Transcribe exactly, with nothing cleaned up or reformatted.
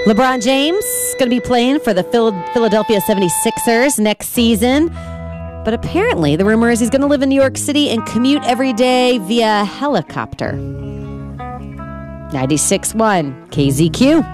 LeBron James going to be playing for the Phil- Philadelphia seventy-sixers next season. But apparently, the rumor is he's going to live in New York City and commute every day via helicopter. ninety-six point one K Z Q.